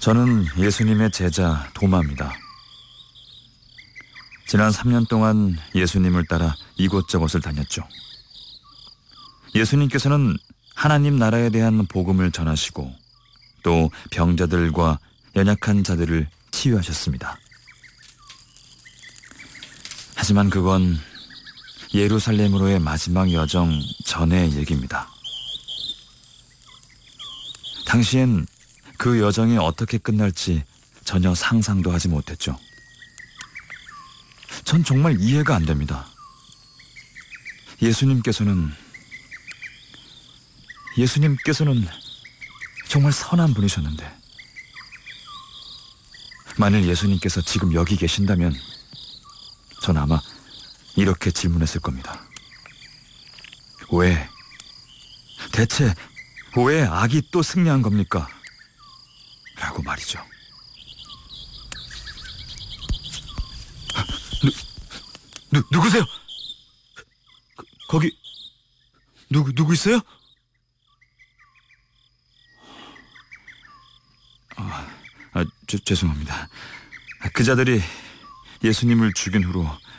저는 예수님의 제자 도마입니다. 지난 3년 동안 예수님을 따라 이곳저곳을 다녔죠. 예수님께서는 하나님 나라에 대한 복음을 전하시고 또 병자들과 연약한 자들을 치유하셨습니다. 하지만 그건 예루살렘으로의 마지막 여정 전의 얘기입니다. 당시엔 그 여정이 어떻게 끝날지 전혀 상상도 하지 못했죠. 전 정말 이해가 안 됩니다. 예수님께서는 정말 선한 분이셨는데, 만일 예수님께서 지금 여기 계신다면 전 아마 이렇게 질문했을 겁니다. 대체 왜 악이 또 승리한 겁니까? 라고 말이죠. 누구세요? 거기 누구 있어요? 죄송합니다. 그 자들이 예수님을 죽인 후로